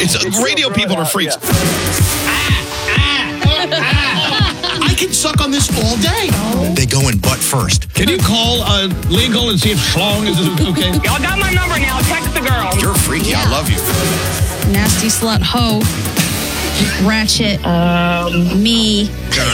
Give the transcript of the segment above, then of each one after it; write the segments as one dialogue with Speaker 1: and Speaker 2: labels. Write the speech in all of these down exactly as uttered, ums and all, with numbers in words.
Speaker 1: It's, it's radio people are freaks.
Speaker 2: Yeah.
Speaker 3: I can suck on this all day.
Speaker 4: They go in butt first.
Speaker 1: Can you call uh, legal and see if schlong is okay?
Speaker 5: Y'all got my number now. Text the girl.
Speaker 4: You're freaky. I love you.
Speaker 6: Nasty slut hoe. Ratchet.
Speaker 5: Um,
Speaker 6: me.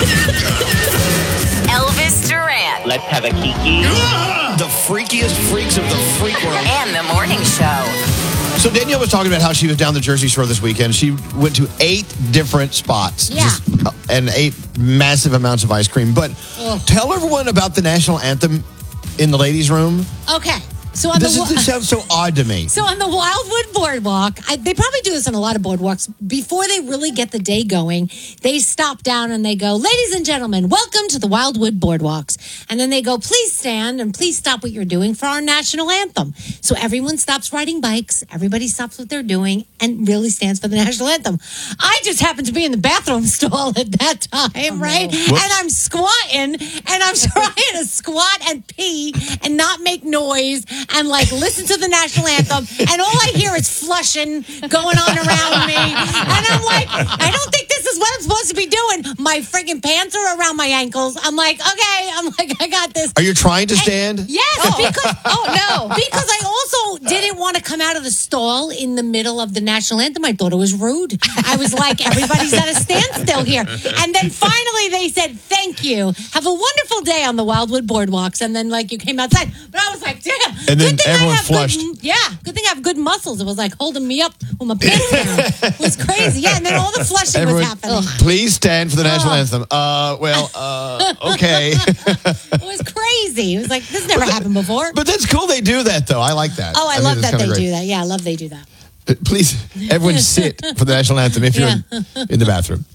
Speaker 7: Elvis Duran.
Speaker 5: Let's have a kiki.
Speaker 4: The freakiest freaks of the freak world.
Speaker 7: And the morning show.
Speaker 1: So Danielle was talking about how she was down the Jersey Shore this weekend. She went to eight different spots.
Speaker 8: Yeah.
Speaker 1: Just, uh, and ate massive amounts of ice cream. But
Speaker 8: Ugh.
Speaker 1: tell everyone about the national anthem in the ladies' room.
Speaker 8: Okay. So on
Speaker 1: This,
Speaker 8: the
Speaker 1: is, this sounds so odd to me.
Speaker 8: So on the Wildwood Boardwalk, I, they probably do this on a lot of boardwalks. Before they really get the day going, they stop down and they go, "Ladies and gentlemen, welcome to the Wildwood Boardwalks." And then they go, "Please stand and please stop what you're doing for our national anthem." So everyone stops riding bikes. Everybody stops what they're doing and really stands for the national anthem. I just happened to be in the bathroom stall at that time, right?
Speaker 1: Whoops.
Speaker 8: And I'm squatting and I'm trying to squat and pee and not make noise and like listen to the national anthem, and all I hear is flushing going on around me, and I'm like, I don't think this is what I'm supposed to be doing. My friggin' pants are around my ankles. I'm like, okay, I'm like, I got this.
Speaker 1: Are you trying to stand?
Speaker 8: And, yes, oh. because oh no, because I also didn't want to come out of the stall in the middle of the national anthem. I thought it was rude. I was like, everybody's at a standstill here, and then finally they said, "Thank you. Have a wonderful day on the Wildwood Boardwalks." And then like you came outside, but I was like, damn.
Speaker 1: And then
Speaker 8: good thing
Speaker 1: everyone
Speaker 8: I have
Speaker 1: flushed.
Speaker 8: Good, yeah, good thing I have good muscles. It was like holding me up with my pants down. It was crazy. Yeah, and then all the flushing
Speaker 1: Everyone,
Speaker 8: was happening.
Speaker 1: please stand for the national
Speaker 8: Oh.
Speaker 1: anthem. Uh, well, uh, okay.
Speaker 8: It was crazy. It was like, this never happened before.
Speaker 1: But that's cool they do that, though. I like that.
Speaker 8: Oh, I,
Speaker 1: think
Speaker 8: love
Speaker 1: that's
Speaker 8: that they
Speaker 1: kinda great.
Speaker 8: do that. Yeah, I love they do that.
Speaker 1: Please, everyone sit for the national anthem if you're in, in the bathroom.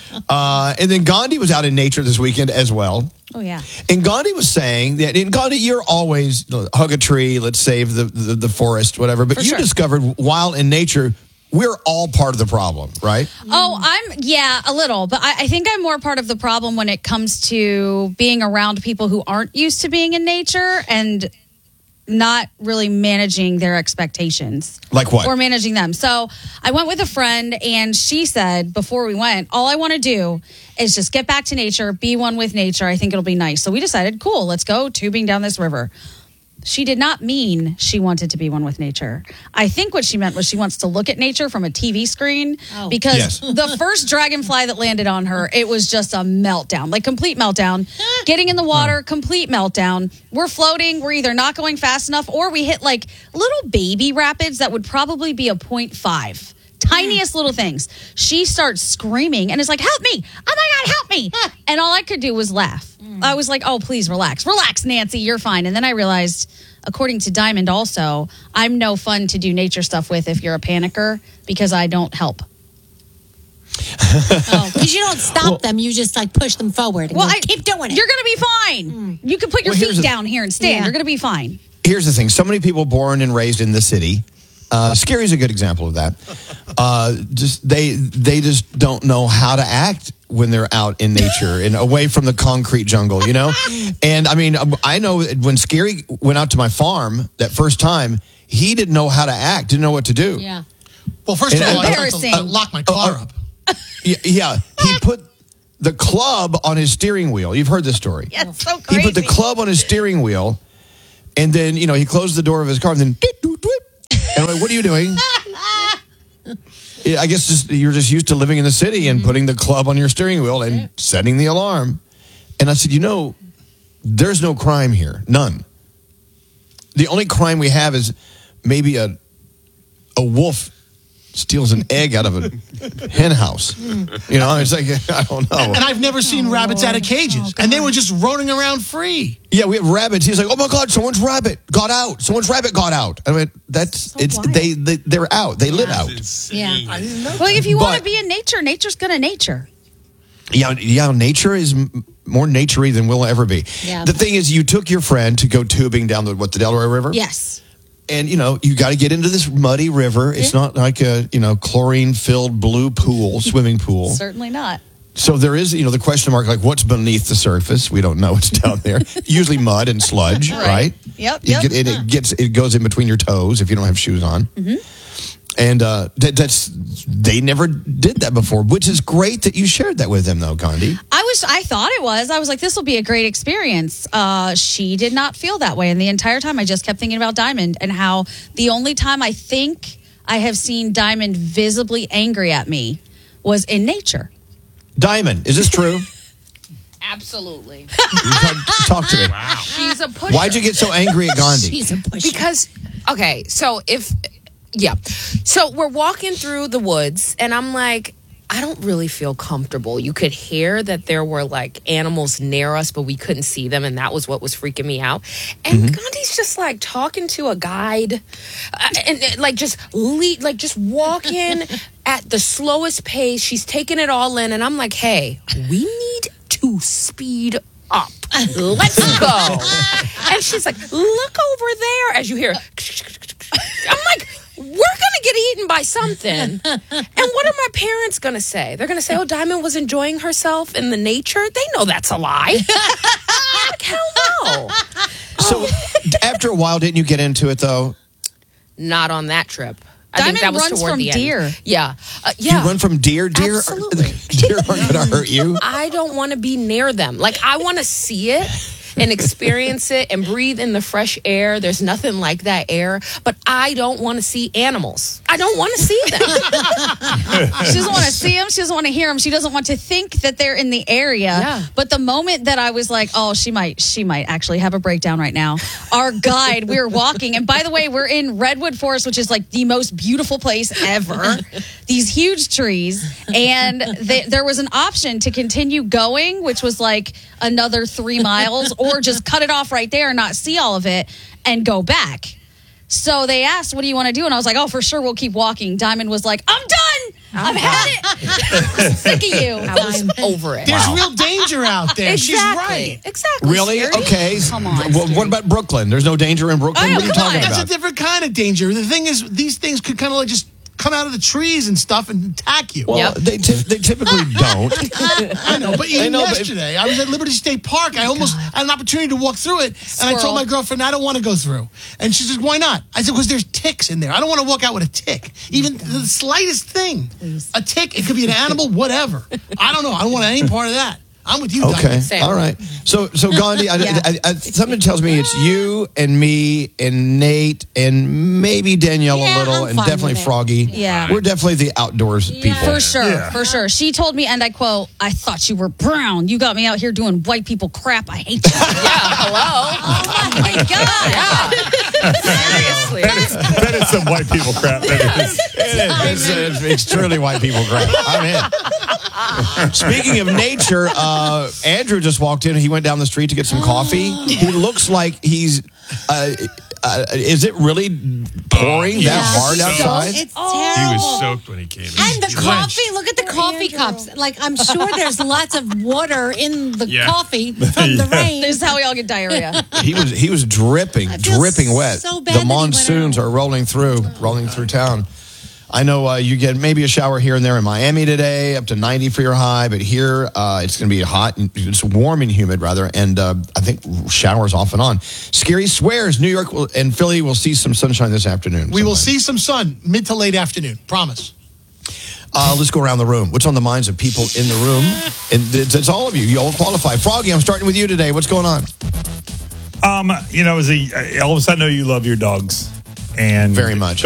Speaker 1: Uh, and then Gandhi was out in nature this weekend as well.
Speaker 6: Oh, yeah.
Speaker 1: And Gandhi was saying that, in Gandhi, you're always, you know, hug a tree, let's save the, the, the forest, whatever. But
Speaker 6: For
Speaker 1: you
Speaker 6: sure.
Speaker 1: discovered while in nature, we're all part of the problem, right?
Speaker 6: Oh, I'm, yeah, a little. But I, I think I'm more part of the problem when it comes to being around people who aren't used to being in nature and not really managing their expectations.
Speaker 1: Like what?
Speaker 6: Or managing them. So I went with a friend and she said before we went, all I want to do is just get back to nature, be one with nature. I think it'll be nice. So we decided, cool, let's go tubing down this river. She did not mean she wanted to be one with nature. I think what she meant was she wants to look at nature from a T V screen
Speaker 8: Oh.
Speaker 6: because
Speaker 1: Yes.
Speaker 6: the first dragonfly that landed on her, it was just a meltdown, like complete meltdown. Getting in the water, complete meltdown. We're floating. We're either not going fast enough or we hit like little baby rapids that would probably be a point five. Tiniest little things. She starts screaming and is like, "Help me. Oh my God, help me." And all I could do was laugh. I was like, "Oh, please relax. Relax, Nancy. You're fine." And then I realized, according to Diamond also, I'm no fun to do nature stuff with if you're a panicker because I don't help.
Speaker 8: Oh, because you don't stop
Speaker 1: Well-
Speaker 8: them. You just like push them forward. And
Speaker 6: Well,
Speaker 8: go,
Speaker 6: I
Speaker 8: keep doing it.
Speaker 6: You're going to be fine. You can put your
Speaker 1: Well, here's
Speaker 6: feet
Speaker 1: the-
Speaker 6: down here and stand.
Speaker 8: Yeah.
Speaker 6: You're going to be fine.
Speaker 1: Here's the thing. So many people born and raised in the city. Uh, Scary's a good example of that. Uh, just they they just don't know how to act when they're out in nature and away from the concrete jungle, you know? And I mean, I know when Scary went out to my farm that first time, he didn't know how to act, didn't know what to do.
Speaker 8: Yeah.
Speaker 3: Well, first of
Speaker 1: And-
Speaker 3: all, I have to
Speaker 6: Embarrassing.
Speaker 3: uh, lock my car
Speaker 1: Uh, uh,
Speaker 3: up.
Speaker 1: Yeah, yeah. He put the club on his steering wheel. You've heard this story.
Speaker 6: That's so
Speaker 1: He
Speaker 6: crazy.
Speaker 1: put the club on his steering wheel, and then, you know, he closed the door of his car, and then, doot, doot, doot. And I'm like, what are you doing? Yeah, I guess just, you're just used to living in the city and putting the club on your steering wheel and setting the alarm. And I said, you know, there's no crime here. None. The only crime we have is maybe a a wolf steals an egg out of a hen house. You know, it's like, I don't know.
Speaker 3: And I've never seen rabbits out of cages. and they were just roaming around free.
Speaker 1: Yeah, we have rabbits. He's like, oh my God, someone's rabbit got out. Someone's rabbit got out. I mean, that's,
Speaker 8: So
Speaker 1: it's,
Speaker 8: wild.
Speaker 1: they, they, they're out. They live out.
Speaker 8: Yeah.
Speaker 3: I didn't know.
Speaker 6: Well, if you want
Speaker 1: But-
Speaker 6: to be in nature, nature's going to nature.
Speaker 1: Yeah, yeah, nature is m- more naturey than we'll ever be.
Speaker 8: Yeah.
Speaker 1: The thing is, you took your friend to go tubing down the, what, the Delaware River?
Speaker 8: Yes.
Speaker 1: And, you know, you got to get into this muddy river. It's not like a, you know, chlorine-filled blue pool, swimming pool.
Speaker 6: Certainly not.
Speaker 1: So there is, you know, the question mark, like, what's beneath the surface? We don't know what's down there. Usually mud and sludge, right?
Speaker 6: Yep,
Speaker 1: You
Speaker 6: yep.
Speaker 1: get- it, it gets, it goes in between your toes if you don't have shoes on. And uh, that, that's they never did that before, which is great that you shared that with him, though, Gandhi.
Speaker 6: I was, I thought it was. I was like, this will be a great experience. Uh, she did not feel that way, and the entire time, I just kept thinking about Diamond and how the only time I think I have seen Diamond visibly angry at me was in nature.
Speaker 1: Diamond, is this true?
Speaker 2: Absolutely.
Speaker 1: talk, talk to me.
Speaker 9: Wow.
Speaker 2: She's a pusher.
Speaker 1: Why'd you get so angry at Gandhi?
Speaker 8: She's a pusher.
Speaker 2: Because, okay, so if, yeah. So we're walking through the woods, and I'm like, I don't really feel comfortable. You could hear that there were like animals near us, but we couldn't see them, and that was what was freaking me out. And mm-hmm. Gandhi's just like talking to a guide, uh, and, and like just lead, like just walking at the slowest pace. She's taking it all in, and I'm like, hey, we need to speed up. Let's go. And she's like, look over there, as you hear. I'm like, we're going to get eaten by something. And what are my parents going to say? They're going to say, oh, Diamond was enjoying herself in the nature. They know that's a lie. Like, hell no.
Speaker 1: So after a while, didn't you get into it, though?
Speaker 2: Not on that trip. I
Speaker 6: Diamond
Speaker 2: think that was
Speaker 6: runs
Speaker 2: toward
Speaker 6: from
Speaker 2: the
Speaker 6: deer.
Speaker 2: End. Yeah. Uh, yeah.
Speaker 1: You run from deer? Deer,
Speaker 2: Absolutely.
Speaker 1: deer aren't going to hurt you.
Speaker 2: I don't want to be near them. Like, I want to see it and experience it and breathe in the fresh air. There's nothing like that air. But I don't want to see animals. I don't want to see them.
Speaker 6: She doesn't want to see them. She doesn't want to hear them. She doesn't want to think that they're in the area.
Speaker 2: Yeah.
Speaker 6: But the moment that I was like, oh, she might, she might actually have a breakdown right now. Our guide, we were walking. And by the way, we're in Redwood Forest, which is like the most beautiful place ever. These huge trees. And they, there was an option to continue going, which was like another three miles, or just cut it off right there and not see all of it and go back. So they asked, what do you want to do? And I was like, oh, for sure, we'll keep walking. Diamond was like, I'm done. I've had it. I'm sick of you.
Speaker 2: I was over it.
Speaker 3: There's real danger out there.
Speaker 2: Exactly.
Speaker 3: She's right.
Speaker 2: Exactly.
Speaker 1: Really?
Speaker 2: Scary.
Speaker 1: Okay.
Speaker 6: Come on,
Speaker 1: Well, what about Brooklyn? There's no danger in Brooklyn?
Speaker 6: Oh,
Speaker 1: what are you
Speaker 6: come
Speaker 1: talking
Speaker 6: on.
Speaker 3: That's
Speaker 1: about?
Speaker 3: a different kind of danger. The thing is, these things could kind of like just come out of the trees and stuff and attack you.
Speaker 1: Well,
Speaker 2: Yep.
Speaker 1: they, ty- they typically don't.
Speaker 3: I know, but even
Speaker 1: know, but-
Speaker 3: yesterday, I was at Liberty State Park. I almost had an opportunity to walk through it, and I
Speaker 6: Squirrel.
Speaker 3: told my girlfriend, I don't want to go through. And she says, why not? I said, because there's ticks in there. I don't want to walk out with a tick. Even the slightest thing. A tick, it could be an animal, whatever. I don't know. I don't want any part of that. I'm with you,
Speaker 1: Okay.
Speaker 3: Diamond.
Speaker 2: Same.
Speaker 1: All right. So, so Gandhi, I,
Speaker 6: Yeah.
Speaker 1: I, I, something tells me it's you and me and Nate and maybe Danielle
Speaker 8: Yeah,
Speaker 1: a little
Speaker 8: I'm
Speaker 1: and
Speaker 8: fine
Speaker 1: definitely
Speaker 8: with it.
Speaker 1: Froggy.
Speaker 6: Yeah.
Speaker 1: We're definitely the outdoors people.
Speaker 6: For sure,
Speaker 9: Yeah.
Speaker 6: for sure. She told me, and I quote, I thought you were brown. You got me out here doing white people crap. I hate you.
Speaker 2: Yeah, hello.
Speaker 6: Oh my God.
Speaker 2: Seriously.
Speaker 9: That is, that is some white people crap. That is.
Speaker 1: It's, it's, it's truly white people crap. I'm in. Speaking of nature, uh, Andrew just walked in. He went down the street to get some coffee. He looks like he's. Uh, uh, is it really pouring
Speaker 9: Oh,
Speaker 1: that
Speaker 9: yeah.
Speaker 1: hard
Speaker 9: So-
Speaker 1: outside?
Speaker 8: It's
Speaker 9: He
Speaker 8: terrible.
Speaker 9: was soaked when he came in.
Speaker 8: And the
Speaker 9: Drenched.
Speaker 8: coffee, look at the coffee cups. Like, I'm sure there's lots of water in the
Speaker 9: Yeah.
Speaker 8: coffee from the
Speaker 9: Yeah.
Speaker 8: rain.
Speaker 6: This is how we all get diarrhea.
Speaker 1: He was he was dripping,
Speaker 8: I feel
Speaker 1: dripping wet.
Speaker 8: so bad
Speaker 1: the
Speaker 8: that he went
Speaker 1: monsoons
Speaker 8: out.
Speaker 1: are rolling through, rolling through town. I know uh, you get maybe a shower here and there in Miami today, up to ninety for your high, but here uh, it's going to be hot, and it's warm and humid rather, and uh, I think showers off and on. Scary swears New York will, and Philly will see some sunshine this afternoon.
Speaker 3: We will
Speaker 1: sometime.
Speaker 3: see some sun mid to late afternoon. Promise.
Speaker 1: Uh, let's go around the room. What's on the minds of people in the room? And it's, it's all of you. You all qualify. Froggy, I'm starting with you today. What's going on?
Speaker 9: Um, you know, as a, all of a sudden, I know you love your dogs, and
Speaker 1: Very much.